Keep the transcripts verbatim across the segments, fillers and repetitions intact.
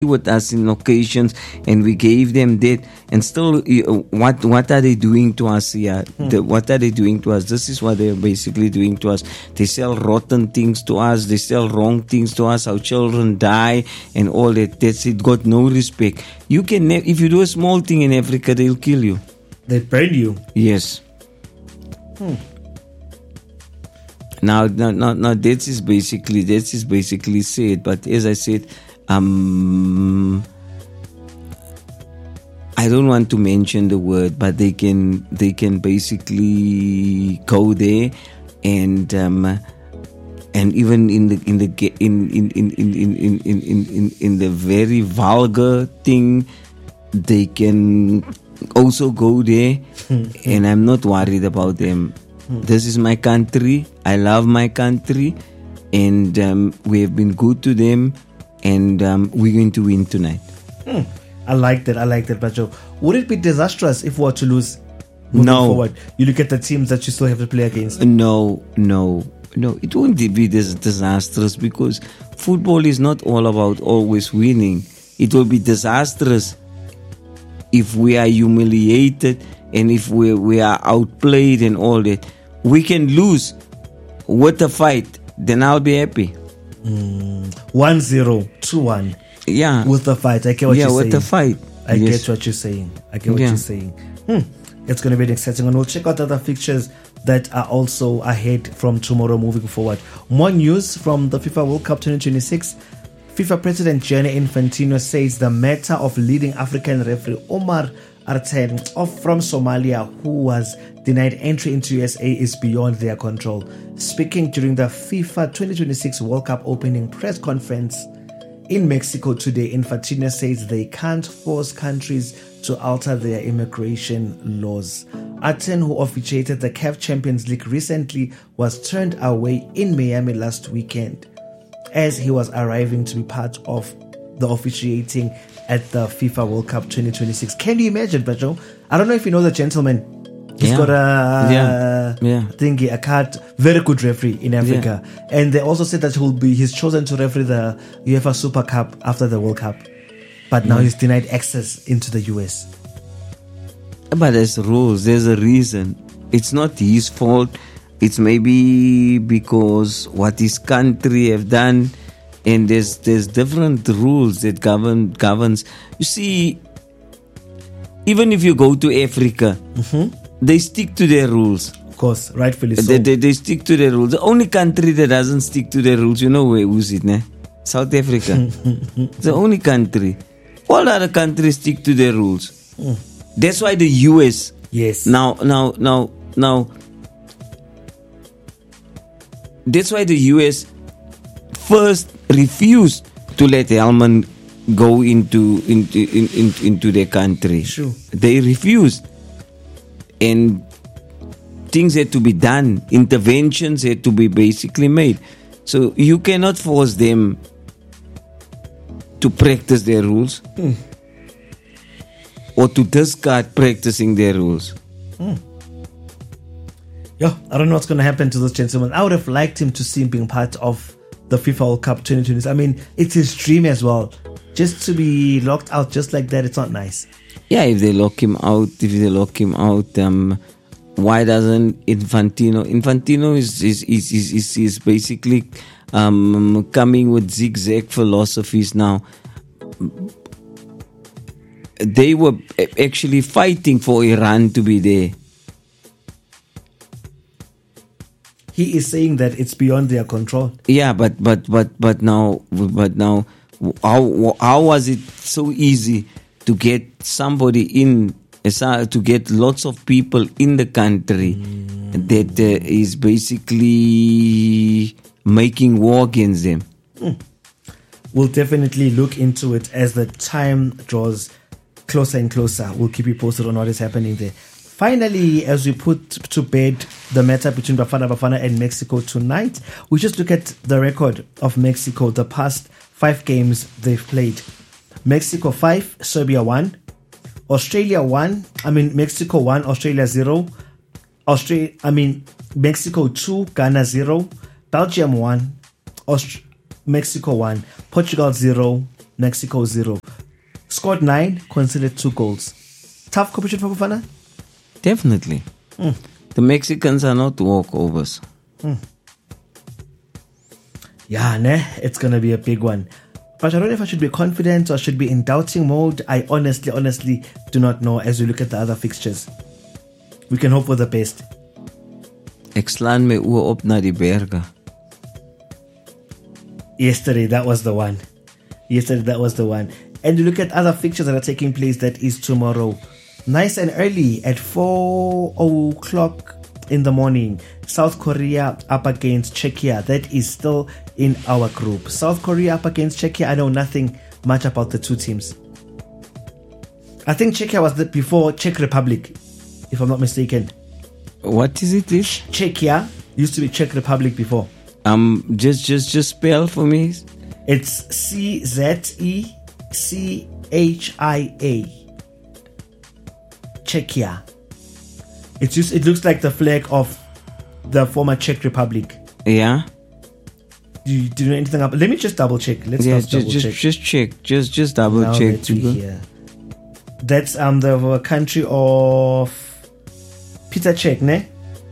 with us in occasions, and we gave them that, and still, uh, what what are they doing to us here? Hmm. The, what are they doing to us? This is what they're basically doing to us. They sell rotten things to us. They sell wrong things to us. Our children die and all that. That's it. Got no respect. You can ne- if you do a small thing in Africa, they'll kill you. They burn you. Yes. Hmm. Now, now, now, now, that is basically that is basically said. But as I said, um, I don't want to mention the word, but they can they can basically go there, and um, and even in the in the in in in in in in in in, in, in the very vulgar thing, they can also go there, and I'm not worried about them. This is my country. I love my country, and um, we have been good to them, and um, we're going to win tonight. Hmm. I like that. I like that, Bajo. Would it be disastrous if we were to lose moving No. forward? You look at the teams that you still have to play against. No, no, no. It won't be dis- disastrous because football is not all about always winning. It will be disastrous if we are humiliated and if we we are outplayed and all that. We can lose with a fight, then I'll be happy. Mm. one zero, two one. Yeah. With the fight. I get what yeah, you're with saying. the fight. I Yes. get what you're saying. I get what Yeah. you're saying. Hmm. It's going to be an exciting one. We'll check out other fixtures that are also ahead from tomorrow moving forward. More news from the FIFA World Cup twenty twenty-six. FIFA President Gianni Infantino says the matter of leading African referee Omar Arten of from Somalia, who was denied entry into U S A, is beyond their control. Speaking during the FIFA twenty twenty-six World Cup opening press conference in Mexico today, Infantino says they can't force countries to alter their immigration laws. Arten, who officiated the C A F Champions League recently, was turned away in Miami last weekend as he was arriving to be part of the officiating at the FIFA World Cup twenty twenty-six. Can you imagine, Bajo? I don't know if you know the gentleman. He's Yeah. got a Yeah. Yeah. thingy, a card, very good referee in Africa. And they also said that he'll be he's chosen to referee the UEFA Super Cup after the World Cup. But now Mm. he's denied access into the U S. But there's rules. There's a reason. It's not his fault. It's maybe because what his country have done, and there's there's different rules that govern governs. You see, even if you go to Africa, Mm-hmm. they stick to their ruls. Of course, rightfully so. They, they, they stick to their rules. The only country that doesn't stick to their rules, you know where who's it, ne? South Africa. It's the only country. All other countries stick to their rules. Mm. That's why the U S Yes. now now now now that's why the U S first refused to let Hellman go into into in, in, into their country. Sure. They refused, and things had to be done. Interventions had to be basically made. So you cannot force them to practice their rules Mm. or to discard practicing their rules. Mm. Yeah, I don't know what's going to happen to this gentleman. I would have liked him to see him being part of the FIFA World Cup twenty twenty. I mean, it's his dream as well. Just to be locked out just like that, it's not nice. Yeah, if they lock him out, if they lock him out, um, why doesn't Infantino? Infantino is is is is, is, is basically um, coming with zigzag philosophies now. They were actually fighting for Iran to be there. He is saying that it's beyond their control. Yeah, but but but but now but now how how was it so easy to get somebody in, to get lots of people in the country mm. that uh, is basically making war against them? Mm. We'll definitely look into it as the time draws closer and closer. We'll keep you posted on what is happening there. Finally, as we put to bed the matter between Bafana Bafana and Mexico tonight, we just look at the record of Mexico, the past five games they've played. Mexico five, Serbia one, Australia one, I mean Mexico one, Australia zero, Australia, I mean Mexico two, Ghana zero, Belgium one, Aust- Mexico one, Portugal zero, Mexico zero. Scored nine, conceded two goals. Tough competition for Bafana? Definitely. Mm. The Mexicans are not walkovers. Mm. Yeah, ne? It's going to be a big one. But I don't know if I should be confident or should be in doubting mode. I honestly, honestly do not know as we look at the other fixtures. We can hope for the best. Ek slaan my oë op na die berge. Yesterday, that was the one. Yesterday, that was the one. And you look at other fixtures that are taking place. That is tomorrow. Nice and early at four o'clock in the morning. South Korea up against Czechia. That is still in our group. South Korea up against Czechia. I know nothing much about the two teams. I think Czechia was the, before Czech Republic, if I'm not mistaken. What is it, this? Czechia used to be Czech Republic before. Um, just, just, just spell for me. It's C Z E C H I A. Czechia. It's just, it looks like the flag of the former Czech Republic. Yeah. Do you, do you know anything about? Let me just double check. Let's yeah, just, just, double just, check. just check. Just, just double Now check. that we're here. That's um the country of Peter Czech, ne?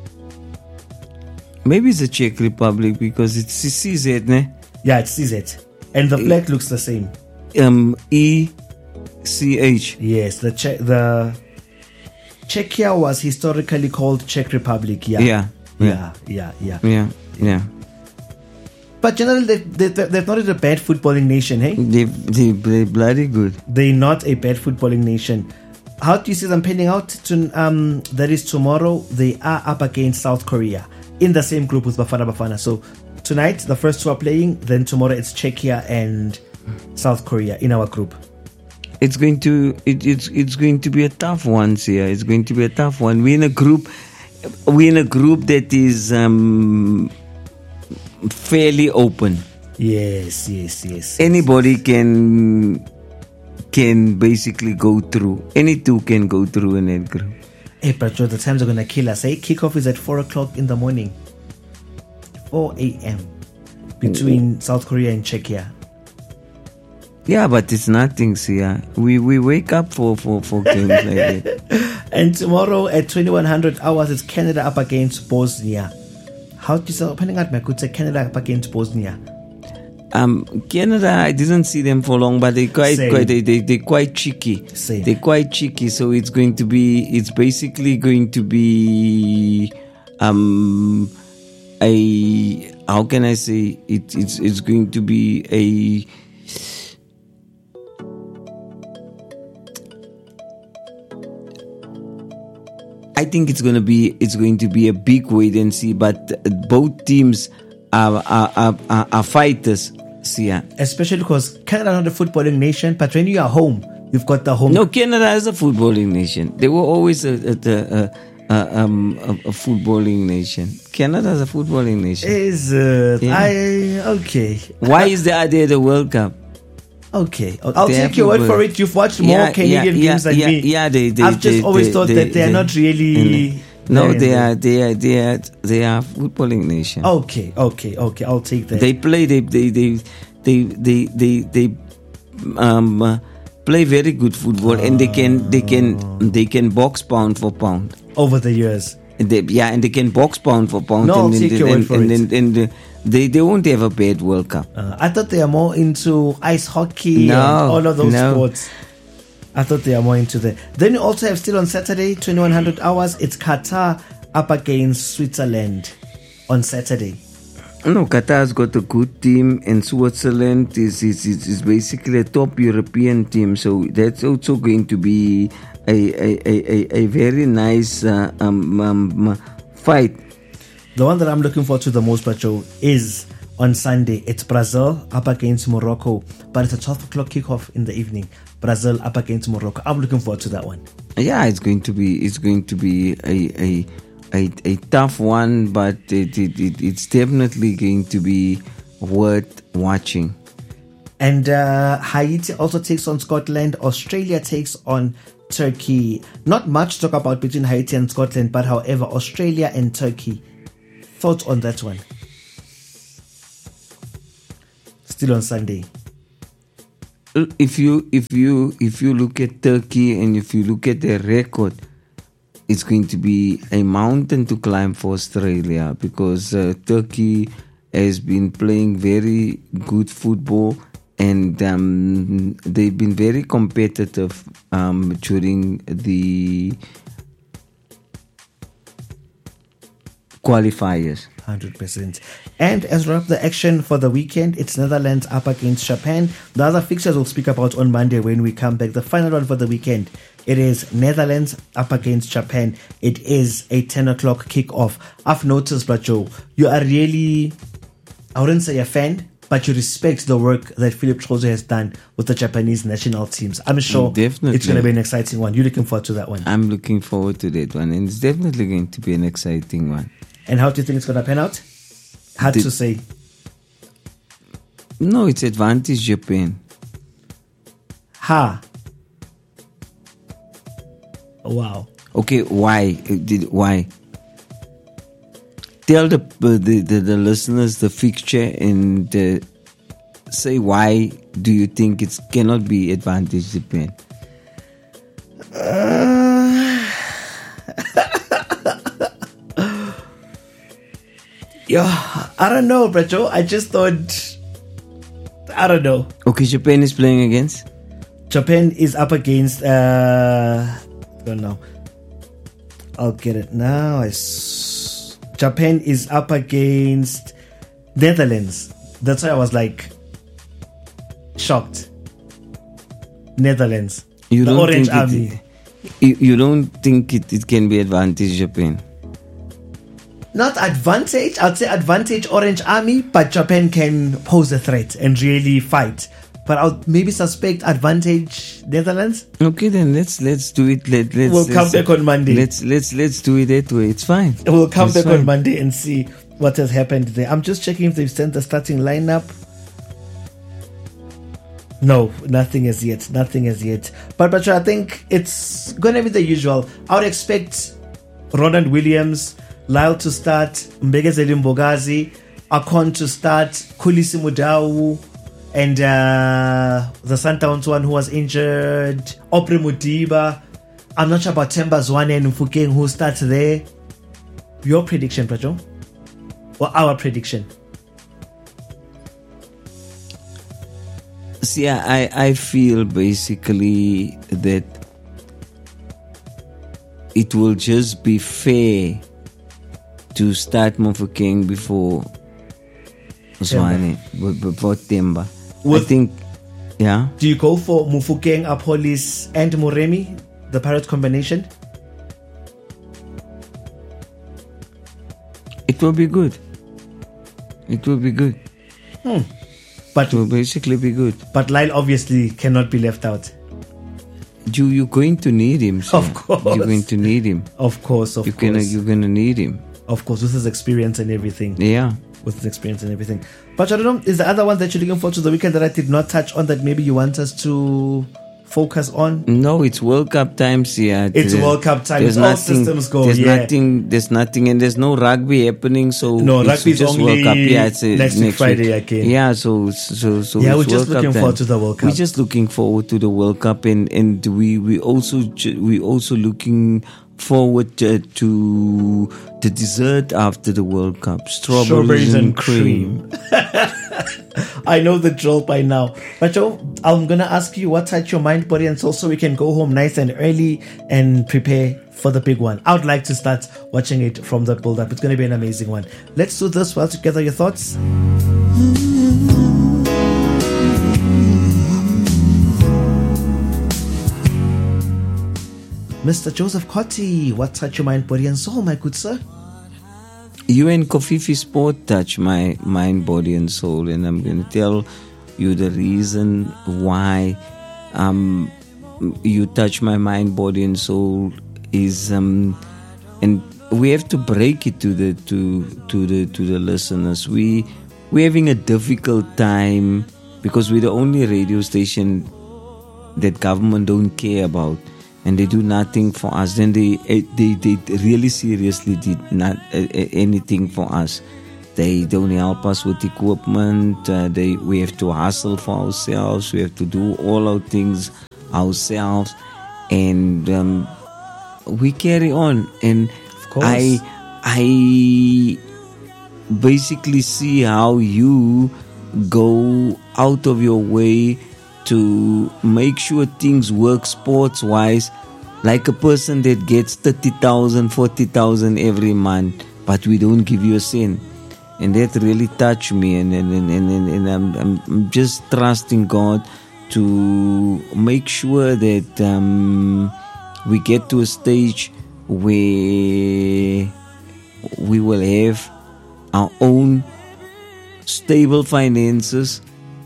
Maybe it's the Czech Republic because it's C Z, ne? Yeah, it's C Z, and the flag looks the same. Um, E C H. Yes, the che- the Czechia was historically called Czech Republic. Yeah, Yeah. yeah, yeah, yeah. Yeah, yeah. But generally, they, they, they're not a bad footballing nation, hey? They, they, they bloody good. They're not a bad footballing nation. How do you see them panning out? To, um, that is tomorrow. They are up against South Korea in the same group with Bafana Bafana. So tonight, the first two are playing. Then tomorrow, it's Czechia and South Korea in our group. It's going to it, it's it's going to be a tough one, Sia. It's going to be a tough one. We're in a group. We're in a group that is um, fairly open. Yes, yes, yes. Anybody can can basically go through. Any two can go through in that group. Hey, but Joe, the times are gonna kill us. Hey, kickoff is at four o'clock in the morning. four a.m. between mm-hmm. South Korea and Czechia. Yeah, but it's nothing, Sia. We we wake up for, for, for games like that. And tomorrow at twenty-one hundred hours, it's Canada up against Bosnia. How do you say, opening out, I could say Canada up against Bosnia. Um, Canada, I didn't see them for long, but they quite, quite they they they quite cheeky. Same. They're quite cheeky, so it's going to be, it's basically going to be, um, a how can I say it? It's it's going to be a. I think it's going to be it's going to be a big wait and see, but both teams are are are, are, are fighters. See, yeah. Especially because Canada is not a footballing nation, but when you are home, you've got the home. No, Canada is a footballing nation. They were always a a, a, a, um, a, a footballing nation. Canada is a footballing nation. Is it? Yeah. I okay. Why is there are they the World Cup? Okay, I'll They take have your word football. for it. You've watched more Yeah, Canadian yeah, games yeah, than yeah, me. yeah, they- they- I've just they- always they- thought they- that they are they- not really. No, there they and are they are they are they are footballing nation. there. Okay, okay, okay. I'll take that. They play. They they they they they they, they um uh, play very good football, and they can they can they can box pound for pound. Over the years. And they, yeah, and they can box pound for pound. No, I'll and then, take your and, word for and, it. and, and, and, uh, they they won't have a bad World Cup. Uh, I thought they are more into ice hockey No, and all of those no. sports. I thought they are more into that. Then you also have still on Saturday, twenty-one hundred hours, it's Qatar up against Switzerland on Saturday. No, Qatar's got a good team, and Switzerland is is, is is basically a top European team. So that's also going to be a a, a, a, a very nice uh, um, um, fight. The one that I'm looking forward to the most, Pacho, is on Sunday. It's Brazil up against Morocco, but it's a twelve o'clock kickoff in the evening. Brazil up against Morocco. I'm looking forward to that one. Yeah, it's going to be it's going to be a a a, a tough one, but it, it, it it's definitely going to be worth watching. And uh, Haiti also takes on Scotland. Australia takes on Turkey. Not much to talk about between Haiti and Scotland, but however, Australia and Turkey. Thoughts on that one? Still on Sunday. if you if you if you look at Turkey and if you look at their record, it's going to be a mountain to climb for Australia, because uh, Turkey has been playing very good football, and um, they've been very competitive um, during the qualifiers. one hundred percent. And as we wrap the action for the weekend, it's Netherlands up against Japan. The other fixtures we'll speak about on Monday when we come back. The final one for the weekend, it is Netherlands up against Japan. It is a ten o'clock kickoff. I've noticed, but Joe, you are really, I wouldn't say a fan, but you respect the work that Philip Chozo has done with the Japanese national teams. I'm sure Definitely. It's going to be an exciting one. You're looking forward to that one. I'm looking forward to that one, and it's definitely going to be an exciting one. And how do you think it's going to pan out? Hard The- to say. No, it's advantage Japan. Ha. Wow. Okay, why? Did why? Tell the the, the, the listeners the fixture and uh, say why do you think it cannot be advantage Japan? Uh, Yo, I don't know, bro. Joe. I just thought, I don't know. Okay, Japan is playing against. Japan is up against, uh, I don't know. I'll get it now. I s- Japan is up against Netherlands. That's why I was like shocked. Netherlands. You the don't Orange think Army. It, you, you don't think it, it can be advantage Japan? Not advantage, I'd say advantage Orange Army, but Japan can pose a threat and really fight. But I'll maybe suspect advantage Netherlands. Okay, then let's let's do it. Let let's. We'll come let's- back on Monday. Let's let's let's do it that way. It's fine. We'll come It's back fine. on Monday and see what has happened there. I'm just checking if they've sent the starting lineup. No, nothing as yet. Nothing as yet. But but I think it's gonna be the usual. I would expect Ronald Williams, Lyle to start, Mbegezeli Mbogazi, Akon to start, Kulisi Mudau, and uh, the Sundowns one who was injured, Opre Mudiba. I'm not sure about Temba Zwane and Mfukeng who starts there. Your prediction, Prajo? Or our prediction? See, I I feel basically that it will just be fair to start Mofokeng before Zwane, b- before Temba. I With- think, yeah. Do you go for Mufukeng, Apolis, and Muremi, the Pirate combination? It will be good. It will be good. But It will basically be good. but Lyle obviously cannot be left out. You you're going to need him. sir. Of course. You're going to need him. Of course, of You're course. gonna you're gonna need him. Of course, with his experience and everything. Yeah. With his experience and everything. But I don't know, is the other one that you're looking forward to the weekend that I did not touch on that maybe you want us to focus on? No, it's World Cup times here. It's There- World Cup time. There's All nothing, systems go, There's yeah. nothing. There's nothing, and there's no rugby happening. So No, it's rugby is just only World Cup. Yeah, it's uh, next week Friday again. Yeah, so so so. Yeah, it's we're just World Cup looking time. forward to the World We're Cup. just looking forward to the World Cup, and and we we also ju- we also looking forward to, to the dessert after the World Cup: strawberries, and, cream. I know the drill by now. But Joe, I'm going to ask you what touched your mind, body, and soul so we can go home nice and early and prepare for the big one. I would like to start watching it from the build up. It's going to be an amazing one. Let's do this well together. Your thoughts? Mister Joseph Cotti, what touched your mind, body, and soul, my good sir? You and Kofifi Sport touch my mind, body, and soul, and I'm going to tell you the reason why um, you touch my mind, body, and soul is, um, and we have to break it to the to to the to the listeners. We we're having a difficult time because we're the only radio station that government don't care about. And they do nothing for us. Then they they they really seriously did not uh, anything for us. They don't help us with equipment. Uh, they we have to hustle for ourselves. We have to do all our things ourselves, and um, we carry on. And Of course. I, I basically see how you go out of your way to make sure things work sports-wise, like a person that gets thirty thousand, forty thousand every month, but we don't give you a cent. And that really touched me, and and, and, and, and I'm, I'm I'm just trusting God to make sure that um, we get to a stage where we will have our own stable finances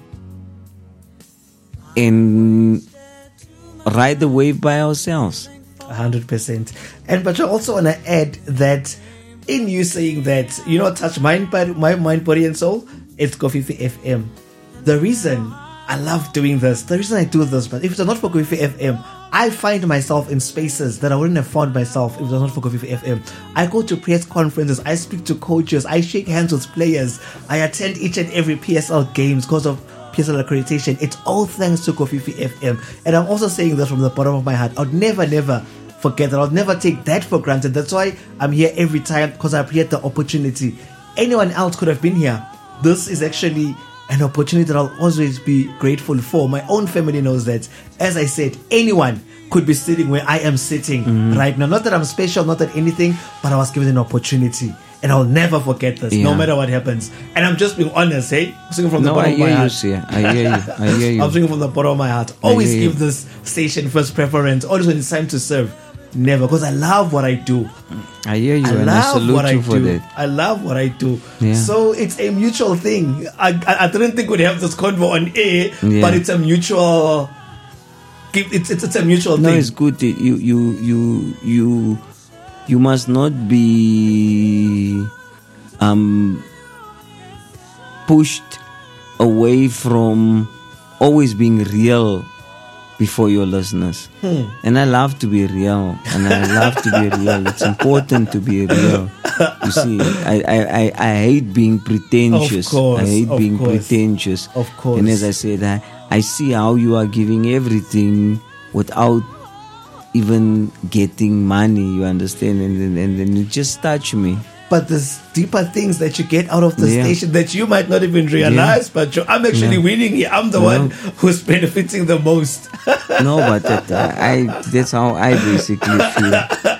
and ride the wave by ourselves. one hundred percent. And but I also want to add that in you saying that, you know, touch mind, body, my mind, body, and soul, it's Kofifi F M. The reason I love doing this, the reason I do this, but if it's not for Kofifi F M, I find myself in spaces that I wouldn't have found myself if it was not for Kofifi F M. I go to press conferences, I speak to coaches, I shake hands with players, I attend each and every P S L games because of P S L accreditation. It's all thanks to Kofifi F M. And I'm also saying this from the bottom of my heart. I'd never, never forget that. I'll never take that for granted. That's why I'm here every time, because I appreciate the opportunity. Anyone else could have been here. This is actually an opportunity that I'll always be grateful for. My own family knows that. As I said, anyone could be sitting where I am sitting mm-hmm. right now. Not that I'm special, not that anything, but I was given an opportunity. And I'll never forget this, yeah. no matter what happens. And I'm just being honest, hey? I'm speaking from no, the bottom I of my hear heart. You, Sia. I hear you. I hear you. I'm speaking from the bottom of my heart. Always give this station first preference. Always when it's time to serve. Never, because I love what I do. I hear you, I and love I salute what I you for do. that. I love what I do. Yeah. So it's a mutual thing. I, I I didn't think we'd have this convo on air, Yeah. but it's a mutual. It's it's, it's a mutual No, thing. it's good. You you you you you must not be um pushed away from always being real before your listeners. Hmm. And I love to be real, and I love to be real. It's important to be real. You see, I I, I, I hate being pretentious. Of course, I hate of being course. pretentious. Of course. And as I said, I, I see how you are giving everything without even getting money. You understand? And and, and, and it just touched me. But there's deeper things that you get out of the Yeah. station that you might not even realize. Yeah. But you- I'm actually Yeah. winning here. I'm the No. one who's benefiting the most. No, but that, uh, I that's how I basically feel.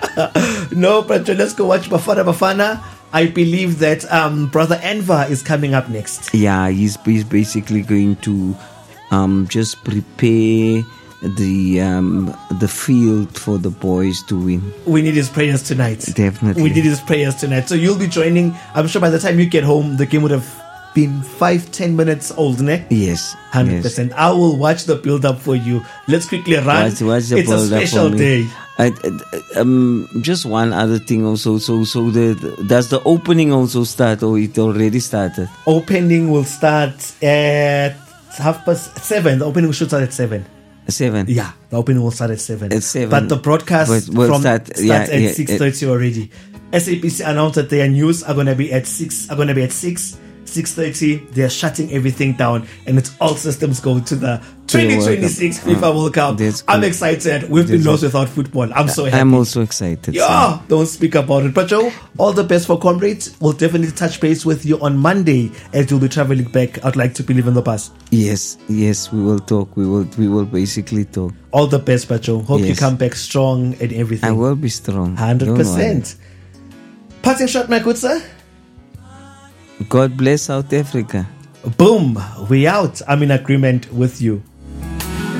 No, but let's go watch Bafana Bafana. I believe that um, Brother Enver is coming up next. Yeah, he's, he's basically going to um, just prepare the um, the field for the boys to win. We need his prayers tonight. Definitely. We need his prayers tonight. So you'll be joining. I'm sure by the time you get home, the game would have been five, ten minutes old, ne? Yes, one hundred percent. yes. I will watch the build up for you. Let's quickly run. What's, what's the it's a build-up special for me? day. I, I- um, just one other thing also. So, so the, the does the opening also start, or it already started? Opening will start at half past seven. The opening should start at seven. Seven. Yeah, the opening will start at seven. At seven. But the broadcast But we'll from start- starts yeah, at yeah, six thirty already. S A B C announced that their news are gonna be at six. Are gonna be at six. six thirty. They're shutting everything down, and it's all systems go to the twenty twenty-six FIFA World Cup. That's I'm good. excited. We've been That's lost good. without football. I'm so happy. I'm also excited. Yeah, so. don't speak about it. But Joe, all the best for Comrades. We'll definitely touch base with you on Monday as you'll be traveling back. I'd like to believe in the past. Yes, yes, we will talk. We will, we will basically talk. All the best, Pacho. Hope you Yes. come back strong and everything. I will be strong. one hundred Don't percent. Parting shot, my good sir. worry. God bless South Africa. Boom. We out. I'm in agreement with you.